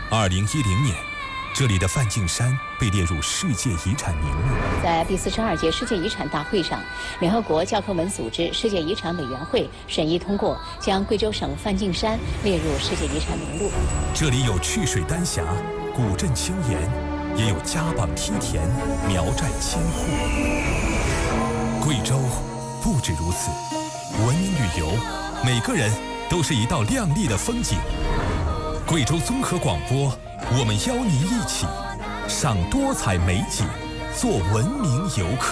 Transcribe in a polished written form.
2010年，这里的梵净山被列入世界遗产名录。 在第42届世界遗产大会上，联合国教科文组织世界遗产委员会审议通过，将贵州省梵净山列入世界遗产名录。 这里有曲水丹霞、古镇青岩，也有家榜梯田、苗寨千户。贵州不止如此，文明旅游，每个人都是一道亮丽的风景。贵州综合广播，我们邀您一起赏多彩美景，做文明游客。